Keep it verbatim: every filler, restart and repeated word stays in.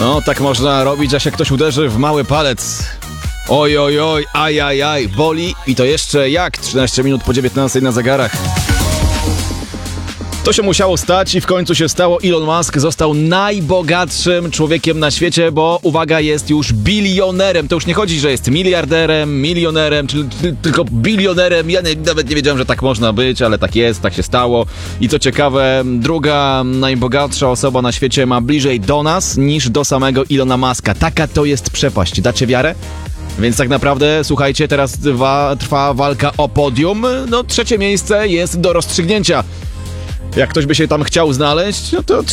No, tak można robić, a się ktoś uderzy w mały palec. Oj, oj, oj, aj, aj, aj, boli i to jeszcze jak? trzynaście minut po dziewiętnastej na zegarach. To się musiało stać i w końcu się stało. Elon Musk został najbogatszym człowiekiem na świecie, bo uwaga, jest już bilionerem. To już nie chodzi, że jest miliarderem, milionerem, czy, czy tylko bilionerem. Ja nie, nawet nie wiedziałem, że tak można być, ale tak jest, tak się stało. I co ciekawe, druga najbogatsza osoba na świecie ma bliżej do nas niż do samego Elona Muska. Taka to jest przepaść. Dacie wiarę? Więc tak naprawdę, słuchajcie, teraz trwa, trwa walka o podium. No, trzecie miejsce jest do rozstrzygnięcia. Jak ktoś by się tam chciał znaleźć, no to